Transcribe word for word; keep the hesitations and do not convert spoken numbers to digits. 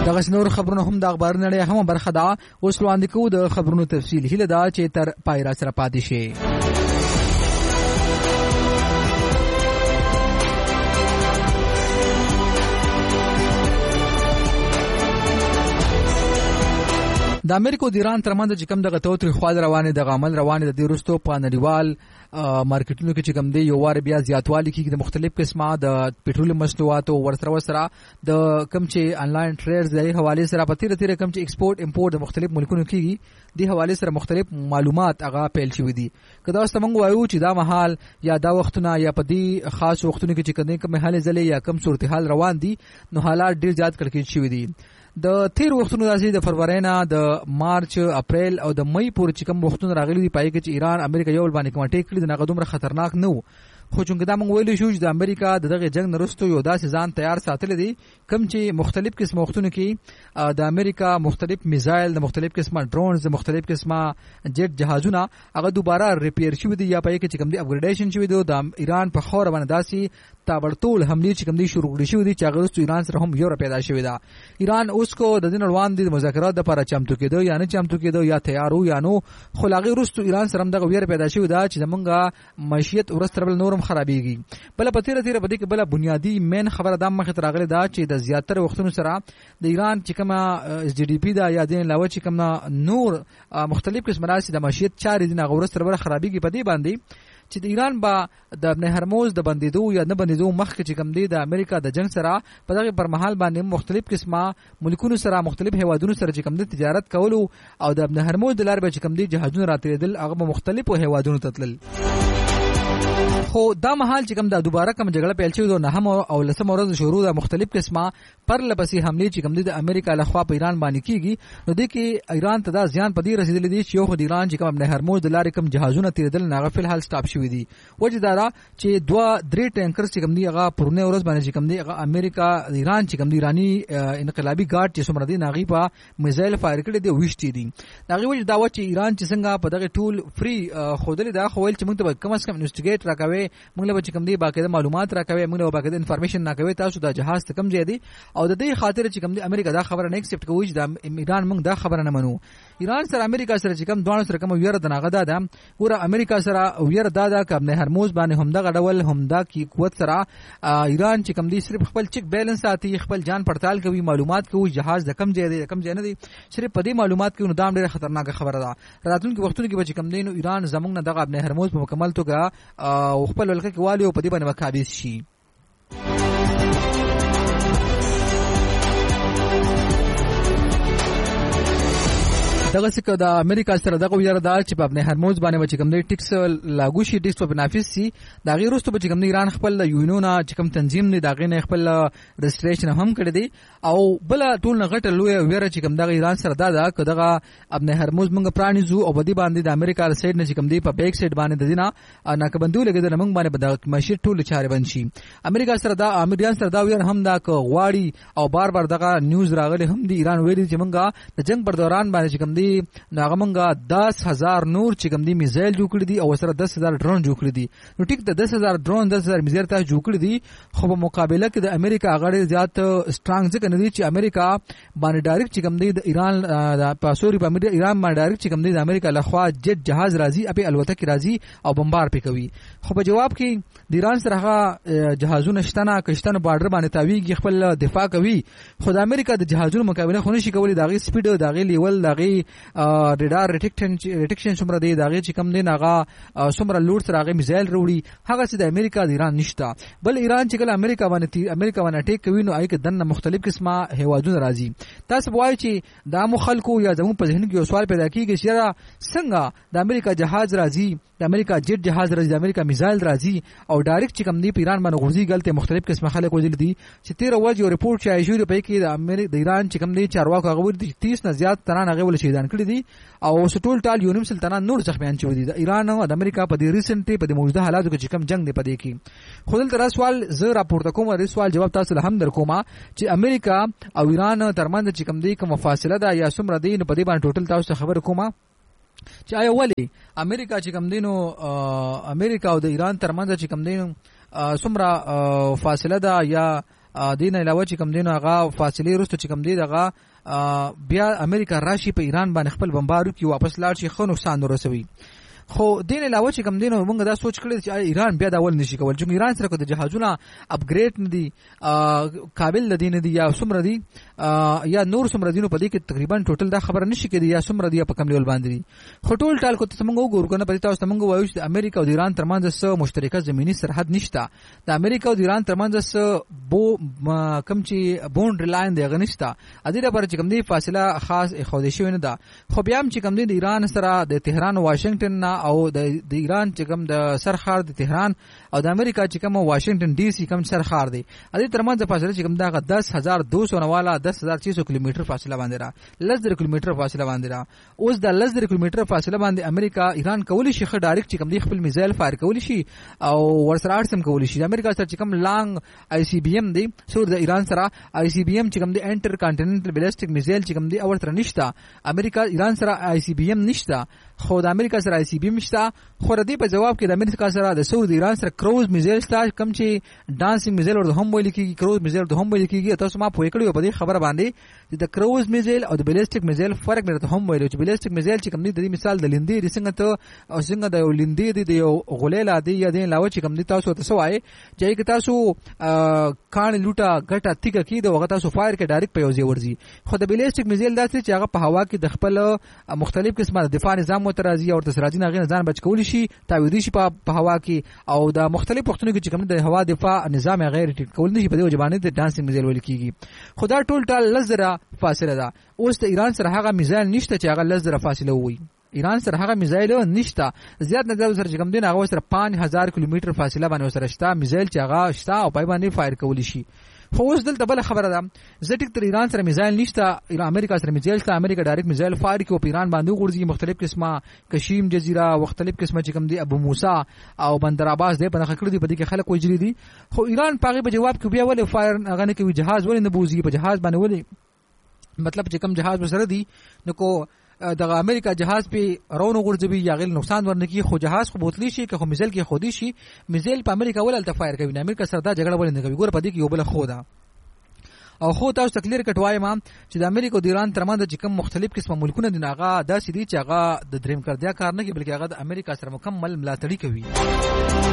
دغه نور خبرونه هم د اخبار نړۍ هم برخه ده. اوس وړاندې کوو د خبرونو تفصیل. هیله ده چې تر پای را سره پاتې شئ. د امریکا او د ایران ترمنځ چې کوم دغه توتر خواله روانه د عمل روانه د دې وروسته په نړیوال مارکیټونو کې چې کوم دی یو وار بیا زیاتوالی کیږي د مختلف قسمه د پېټرولیم مصنوعاتو ورسره ورسره د کم چې انلاین ټریډز د حواله سره په تیر تیر کم چې ایکسپورټ امپورټ د مختلف ملکونو کیږي د حواله سره مختلف معلومات هغه پیل شوې دي. کدا اوس موږ وایو چې دا مهال یا دا وختونه یا په دې خاص وختونو کې چې کوم حالې زلې یا کم صورتحال روان دي نو حالات ډیر زیات کړکېچ شوې دي. د تیر وختونو داسې د فروری نه د مارچ اپریل او د مئی پورې چې کوم وختونه راغلي دي پای کې چې ایران امریکا یو باندې کوم ټیک کړی د هغه دومره خطرناک نه و. خو چونګه دا موږ ویلی شو چې د امریکا د دغه جنگ نرستو یو داسې ځان تیار ساتل دي کوم چې مختلف قسم وختونو کې د امریکا مختلف میزایل د مختلف قسمه ډرونز د مختلف قسمه جیټ جهازونه هغه دوباره ریپیر شوی دي یا پای کې چې کوم دي اپګریډیشن شوی دي د ایران په خور باندې داسې تابړتول حمله چې کوم دي شروع کړی شوی دي چې هغه رسو ایران سره هم یو پیدا شوی دا. ایران اوس کو د دین روان دي مذاکرات لپاره چمتو کېدو یا نه چمتو کېدو یا تیارو یا نو خلاغي رسو ایران سره هم دغه ویر پیدا شوی دا چې زمونږه معیشت ورستربل نورم خرابېږي. بل په تیر تیر په دې کې بل بنیادی مین خبره د مخه راغله دا چې د زیاتره وختونو سره د ایران چې کومه اس جی ډي پی دا یا دین علاوه چې کومه نور مختلف قسم راسي د معیشت چارې دین غورستربل خرابېږي په دې باندې چې د ایران با د ابن هرموز د بندیدو یا نه بندیدو مخکې چې کوم دی د امریکا د جنگ سره په دغه پرمحل باندې مختلف قسمه ملکونو سره مختلف هیوادونو سره چې کوم دی تجارت کولو او د ابن هرموز د لارې چې کوم دی جهازونه راتېدل هغه مختلفو هیوادونو ته تلل. خو دا محل چې کوم دا دوباره کوم جګړه پیل شوې ده نه هم او لسم ورځ شروع ده مختلف قسمه پر لپسې حمله چې کوم دی د امریکا لخوا په ایران باندې کیږي نو د کې ایران ته دا زیان پدې رسیدلې دي چې یو خو د ایران چې کوم ابن هرموز د لارې کوم جهازونه تیرېدل نه غفل حال سټاپ شوې دي. وجه دا چې دوه درې ټانکر چې کوم دی هغه پرونه ورځ باندې چې کوم دی هغه امریکا ایران چې کوم دی ایرانی انقلابی ګارد چې څومره دي ناغي په میزایل فایر کړي دی وښتي دي. ناغي وجه دا و چې ایران چې څنګه په دغه ټول فری خودلې دا خو ول چې موږ ته کم از کم انویسټیګیټ راکوي موږ له چې کوم دی باقاعده معلومات راکوي موږ له باقاعده انفارمیشن راکوي تاسو دا جهاز ته کم ځای دی او د دې خاطر چې کوم دی امریکا دا خبره نه ایکسپټ کوي چې د ایران موږ دا خبره نه منو. ایران سره امریکا سره چې کوم دوه سره کوم ویره د ناغه ده ګوره امریکا سره ویره دا ده کوم نه هرموز باندې هم دا غډول هم دا کی قوت سره ایران چې کوم دی صرف خپل چیک بیلانس ساتي خپل جان پړتال کوي معلومات کوي جهاز د کم ځای دی کم ځای نه دی صرف په دې معلومات کې نو دا ډیره خطرناک خبره ده. راتلونکي وختونو کې به چې کوم دی نو ایران زمونږ نه دغه ابن هرموز په مکمل توګه او خپل ولکه کې والی او په دې باندې مقابل شي. دغه څخه د امریکا سره دغه ویره ده چې په ابن هرموز باندې چې کوم دی ټیکس لاګو شي ټیکس په نافذ شي دا غیر وروسته به چې کوم دی ایران خپل یونونه چې کوم تنظیم دی دا غي نه خپل رجسټریشن هم کړی دی او بل ټول نه غټه لوی ویره چې کوم دغه ایران سره دا ده کداغه ابن هرموز موږ پرانیزو او بدی باندې د امریکا سایډ نه چې کوم دی په بیک سایډ باندې د دینه ناکبندو لګیدل موږ باندې به د مشر ټول چارې بند شي. امریکا سره دا امریکایان سره دا ویره هم دا غواړي او بار بار دغه نیوز راغلي هم دی ایران ویلي چې موږ د جنگ پر دوران باندې چې کوم دی ناغه مونږه دس هزار نور چې کوم دی میزایل جوړ کړی دي او سره دس هزار ډرون جوړ کړی دي. نو ټیک د دس هزار ډرون دس هزار میزایل ته جوړ کړی دي خو په مقابله کې د امریکا غړي زیات سټرانګ ځکه نه دي چې امریکا باندې ډایرکټ چې کوم دی د ایران د پاسوري په امریکا ایران باندې ډایرکټ چې کوم دی د امریکا لخوا جټ جهاز راځي اپی الوتکه راځي او بمبار پې کوي. خو په جواب کې د ایران سره هغه جهازونه شتنه کشتنه بارډر باندې تاویږي خپل دفاع کوي خو د امریکا د جهازونو مقابله خو نشي کولای دغه سپیډ دغه لیول دغه ریډار ریټیکشن ریټیکشن څومره دی دغه چې کم دی ناغه څومره لوډ سره هغه میزایل وروړي هغه چې د امریکا د ایران نشته. بل ایران چې کله امریکا باندې امریکا باندې اٹیک کوي نو آی کې دنه مختلف قسمه هیوادونه راځي. تاسو وایي چې د مخالکو یا زمو په ذهن کې یو سوال پیدا کیږي چې څنګه د امریکا جهاز راځي د امریکا جیټ جهاز راځي د امریکا میزایل راځي او ډایرکټ چې کم دی په ایران باندې غوځي غلطه مختلف قسمه خلک وځل دي چې تیر ورځ یو ریپورت چې ایجوړ په کې د امریکا د ایران چې کم دی چارواکو هغه ورته تیس نه زیات ترانه هغه ول شهیدان کړی دي او ټول ټال یونیم سلطنت نور زخمیان شوی دي. د ایران او د امریکا په دې ریسنټلی په دې موجوده حالاتو کې چې کم جنگ دی په دې کې خودل تر سوال زه راپورته کوم او سوال جواب تاسو له هم در کومه چې امریکا او ایران ترمنځ چې کم دی کوم فاصله ده یا څومره دی نو په دې باندې ټوټل تاسو خبر کومه چې آیا ولی امریکا چې کم دینو امریکا او د ایران ترمنځ چې کم دینو څومره فاصله ده یا دین علاوه چې کوم دین هغه فاصله رسته چې کوم دی دغه بیا امریکا راشي په ایران باندې خپل بمبارو کې واپس لاړ شي خو نقصان ورسوي. خو دین علاوه چې کوم دینو موږ دا سوچ کړی چې ایران بیا دا ول نشي کول چې ایران سره کو د جهازونه اپګریډ نه دي قابل لدین دي یا سمره دي یا نور سمره دینو په دې کې تقریبا ټوټل دا خبره نشي کېدی یا سمره دي په کم لیول باندې دي. خو ټول ټال کو ته موږ وګورو کنه په تاسو موږ وایو چې امریکا او ایران ترمنځ څه مشترکه زمینی سرحد نشته. د امریکا او ایران ترمنځ څه بو کم چې بونډ لاین دی غنښته ا دې لپاره چې کوم دی فاصله خاص خوده شوی نه ده. خو بیا هم چې کوم دی د ایران سره د تهران او واشنگټن او د د ایران چې کوم د سرخار د تهران او د امریکا چې کوم واشنگټن ډي سي کوم سرخار دی ا دې ترمنځ فاصله چې کوم دا دس هزار دو سو نواله دس هزار چھ سو کیلومتر فاصله باندې را لزر کیلومتر فاصله باندې را. اوس د لزر کیلومتر فاصله باندې امریکا ایران کولی شي خ ډایرکټ چې کوم دی خپل میزایل فایر کولی شي او ورسره اړسم کولی شي. د امریکا سره چې کوم لانګ آی سی بی ام دی سور د ایران سره آی سی بی ام چې کوم دی انټر کانټیننټل بیلسټیک میزایل چې کوم دی اور تر نشته. امریکا ایران سره آی سی بی ام نشته خو د امریکا سره آی سی بی ام نشته. خو ردی په جواب کې د امریکا سره د سعودي ایران سره کروز میزایل ستا کم چې ډانسینګ میزایل ورته هم ویل کیږي کروز میزایل ورته هم ویل کیږي. تاسو ما پوه کړی په دې خبره باندې چې د کروز میزایل او د بیلسټیک میزایل فرق ورته هم ویل چې بیلسټیک میزایل چې کوم دی د مثال د لیندې د څنګه ته او څنګه د لیندې د یو غلیلا دی یا د لاو چې کوم دی تاسو ته سوای چې تاسو کان لوټه ګټه تیګه کی د وخت تاسو فایر کې ډایرکټ په یوځي ورځي. خو د بیلسټیک میزایل داسې چې هغه په هوا کې د خپل مختلف قسمه دفاع نظام مترازی او تسراجی نه غیر ځان بچ کولی شي تعویضي شي په هوا کې او د مختلف وختونو کې چې کوم د هوا دفاع نظام غیر ټیټ کول نشي په دې وجبانه د ډانسینګ میزایل ویل کیږي. خدا ټول ټال لزره فاصله ده. اوس د ایران سره هغه میزایل نشته چې هغه لزره فاصله وي. ایران سره هغه میزایل نشته زیات نه سره چې کوم دین هغه سره پنځه هزار کیلومتر فاصله باندې سره شته میزایل چې هغه شته او پای باندې فایر کولی شي. خو اوس دلته بل خبره ده زه ټیک تر ایران سره میزایل نشته ایران امریکا سره میزایل شته. امریکا ډایرکټ میزایل فایر کوي په ایران باندې ورځي مختلف قسمه کشیم جزیره مختلف قسمه چې کوم دی ابو موسی او بندر عباس دی په نخ کړی دی په دې کې خلک وجری دي. خو ایران پاغي په جواب کې بیا ولې فایر هغه نه کوي جهاز ولې نه بوزي په جهاز باندې ولې مطلب چې کوم جهاز وسره دی نو کو دغه امریکا جهاز په رونو غورځوي یا غل نقصان ورنکي. خو جهاز خو بوتلی شي که خو میزایل کې خودي شي میزایل په امریکا ولل تفایر کوي. امریکا سره دا جګړه ولې نه کوي ګور په دې کې یو بل خو دا او خو تاسو تکلیر کټوای ما چې د امریکا او د ایران ترمنځ چې کوم مختلف قسمه ملکونه دي هغه داسې دي چې هغه د دریم کړدیا کار نه کوي بلکې هغه د امریکا سره مکمل ملاتړي کوي.